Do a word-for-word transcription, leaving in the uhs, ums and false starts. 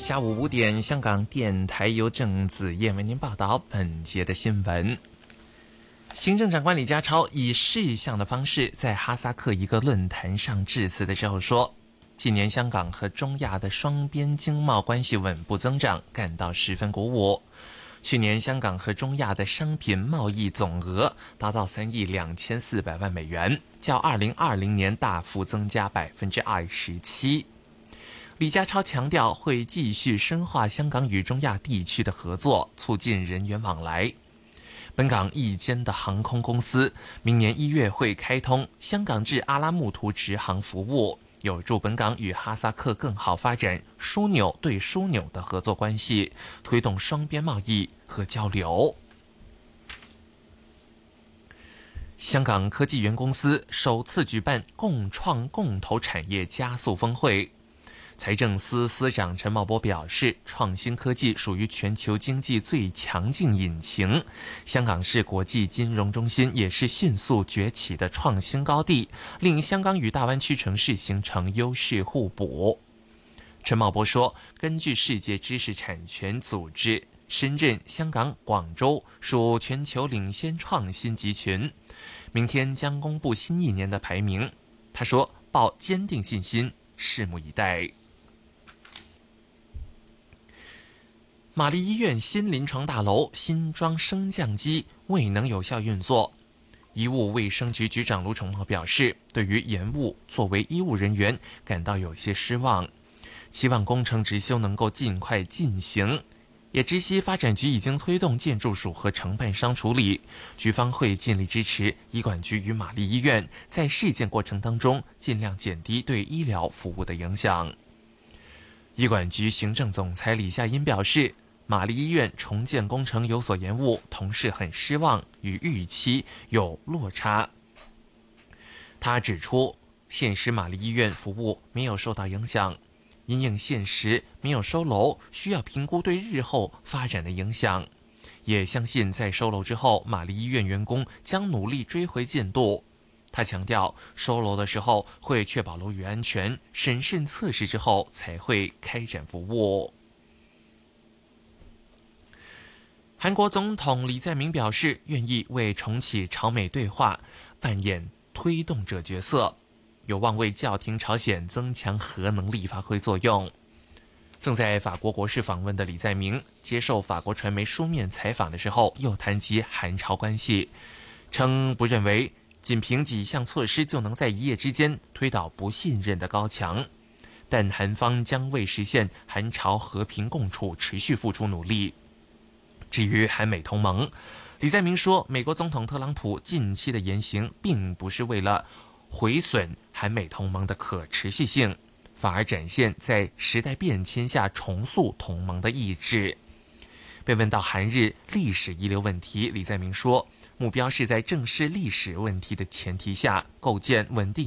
下午五点，香港电台由郑子燕为您报道本节的新闻。行政长官李家超以视像的方式在哈萨克一个论坛上致辞的时候说，近年香港和中亚的双边经贸关系稳步增长，感到十分鼓舞。去年香港和中亚的商品贸易总额达到三亿两千四百万美元，较二零二零年大幅增加百分之二十七。李家超强调，会继续深化香港与中亚地区的合作，促进人员往来。本港一间的航空公司明年一月会开通香港至阿拉木图直航服务，有助本港与哈萨克更好发展枢纽对枢纽的合作关系，推动双边贸易和交流。香港科技园公司首次举办共创共投产业加速峰会。财政司司长陈茂波表示，创新科技属于全球经济最强劲引擎，香港是国际金融中心，也是迅速崛起的创新高地，令香港与大湾区城市形成优势互补。陈茂波说，根据世界知识产权组织，深圳、香港、广州属全球领先创新集群，明天将公布新一年的排名。他说，抱坚定信心，拭目以待。玛丽医院新临床大楼新装升降机未能有效运作，医务卫生局局长卢宠茂表示，对于延误，作为医务人员感到有些失望，期望工程执修能够尽快进行，也知悉发展局已经推动建筑署和承办商处理，局方会尽力支持医管局与玛丽医院在事件过程当中尽量减低对医疗服务的影响。医管局行政总裁李夏茵表示，玛丽医院重建工程有所延误，同事很失望，与预期有落差。他指出，现时玛丽医院服务没有受到影响，因应现实没有收楼，需要评估对日后发展的影响。也相信在收楼之后，玛丽医院员工将努力追回进度。他强调，收楼的时候会确保楼宇安全，审慎测试之后才会开展服务。韩国总统李在明表示，愿意为重启朝美对话扮演推动者角色，有望为教廷朝鲜增强核能力发挥作用。正在法国国事访问的李在明接受法国传媒书面采访的时候，又谈及韩朝关系，称不认为仅凭几项措施就能在一夜之间推倒不信任的高墙，但韩方将为实现韩朝和平共处持续付出努力。至于韩美同盟，李在明说，美国总统特朗普近期的言行并不是为了毁损韩美同盟的可持续性，反而展现在时代变迁下重塑同盟的意志。被问到韩日历史遗留问题，李在明说，目标是在正视历史问题的前提下，构建稳定